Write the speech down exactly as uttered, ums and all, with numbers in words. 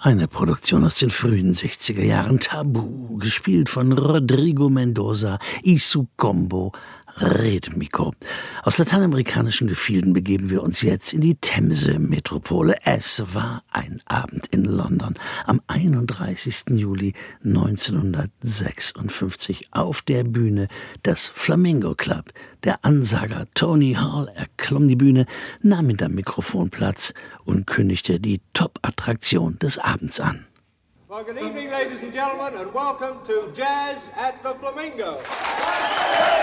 Eine Produktion aus den frühen sechziger Jahren. Tabu, gespielt von Rodrigo Mendoza, Isu Combo, Rhythmico. Aus lateinamerikanischen Gefilden begeben wir uns jetzt in die Themse-Metropole. Es war ein Abend in London am einunddreißigsten Juli neunzehnhundertsechsundfünfzig auf der Bühne des Flamingo Club. Der Ansager Tony Hall erklomm die Bühne, nahm hinter dem Mikrofon Platz und kündigte die Top-Attraktion des Abends an. Well, good evening, ladies and gentlemen, and welcome to Jazz at the Flamingo.